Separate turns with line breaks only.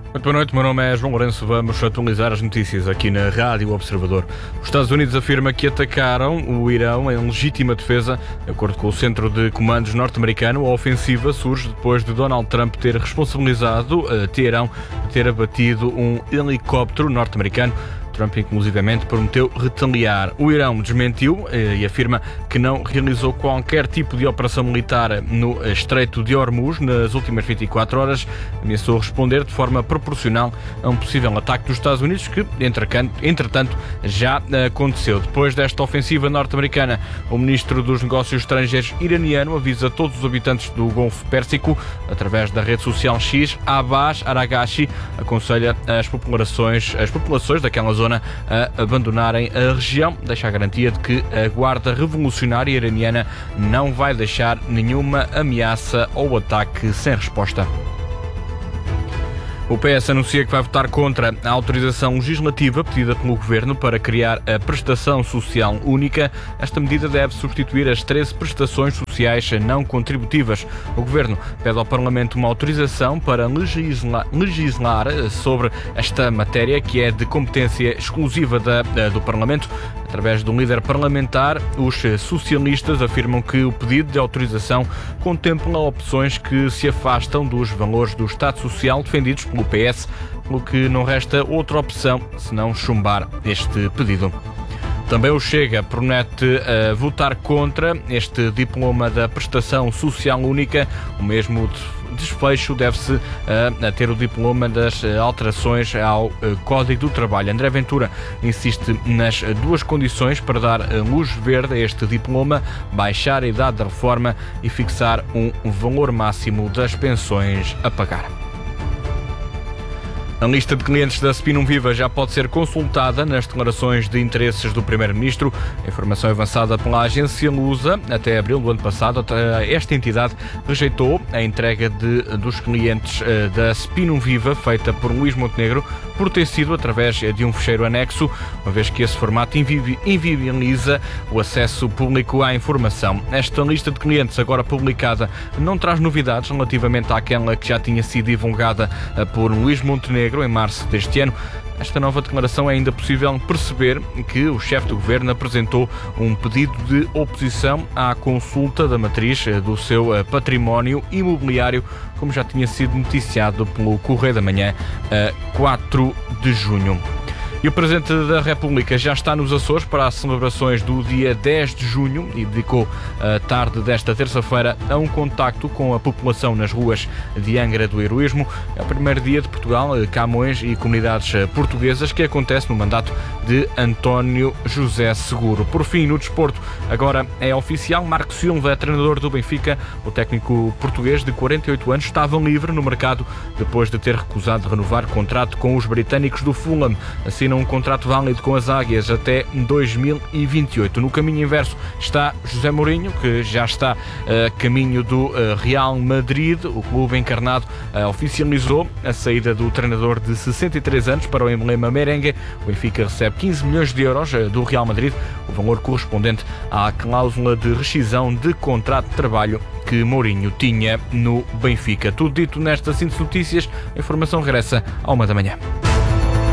Muito boa noite, meu nome é João Lourenço. Vamos atualizar as notícias aqui na Rádio Observador. Os Estados Unidos afirma que atacaram o Irão em legítima defesa. De acordo com o Centro de Comandos norte-americano, a ofensiva surge depois de Donald Trump ter responsabilizado Teherão de ter abatido um helicóptero norte-americano. Trump, inclusivamente, prometeu retaliar. O Irão desmentiu e afirma que não realizou qualquer tipo de operação militar no Estreito de Hormuz nas últimas 24 horas. Ameaçou responder de forma proporcional a um possível ataque dos Estados Unidos que, entretanto, já aconteceu. Depois desta ofensiva norte-americana, o ministro dos Negócios Estrangeiros iraniano avisa todos os habitantes do Golfo Pérsico, através da rede social X. Abbas Araghchi aconselha as populações daquela zona a abandonarem a região. Deixa a garantia de que a Guarda Revolucionária Iraniana não vai deixar nenhuma ameaça ou ataque sem resposta. O PS anuncia que vai votar contra a autorização legislativa pedida pelo Governo para criar a Prestação Social Única. Esta medida deve substituir as 13 prestações sociais não contributivas. O Governo pede ao Parlamento uma autorização para legislar sobre esta matéria, que é de competência exclusiva do Parlamento. Através de um líder parlamentar, os socialistas afirmam que o pedido de autorização contempla opções que se afastam dos valores do Estado Social defendidos pelo PS, pelo que não resta outra opção senão chumbar este pedido. Também o Chega promete votar contra este diploma da Prestação Social Única. O mesmo desfecho deve-se a ter o diploma das alterações ao Código do Trabalho. André Ventura insiste nas duas condições para dar luz verde a este diploma: baixar a idade da reforma e fixar um valor máximo das pensões a pagar. A lista de clientes da Spinum Viva já pode ser consultada nas declarações de interesses do Primeiro-Ministro. A informação avançada pela agência Lusa, até abril do ano passado, esta entidade rejeitou a entrega dos clientes da Spinum Viva, feita por Luís Montenegro, por ter sido através de um fecheiro anexo, uma vez que esse formato inviabiliza o acesso público à informação. Esta lista de clientes, agora publicada, não traz novidades relativamente àquela que já tinha sido divulgada por Luís Montenegro em março deste ano. Esta nova declaração é ainda possível perceber que o chefe do governo apresentou um pedido de oposição à consulta da matriz do seu património imobiliário, como já tinha sido noticiado pelo Correio da Manhã, a 4 de junho. E o Presidente da República já está nos Açores para as celebrações do dia 10 de junho e dedicou a tarde desta terça-feira a um contacto com a população nas ruas de Angra do Heroísmo. É o primeiro dia de Portugal, Camões e comunidades portuguesas que acontece no mandato de António José Seguro. Por fim, no desporto, agora é oficial: Marco Silva é treinador do Benfica. O técnico português de 48 anos estava livre no mercado depois de ter recusado renovar contrato com os britânicos do Fulham. Assim, um contrato válido com as Águias até 2028. No caminho inverso está José Mourinho, que já está a caminho do Real Madrid. O clube encarnado oficializou a saída do treinador de 63 anos para o emblema merengue. O Benfica recebe 15 milhões de euros do Real Madrid, o valor correspondente à cláusula de rescisão de contrato de trabalho que Mourinho tinha no Benfica. Tudo dito nesta síntese de notícias. A informação regressa à 1 da manhã.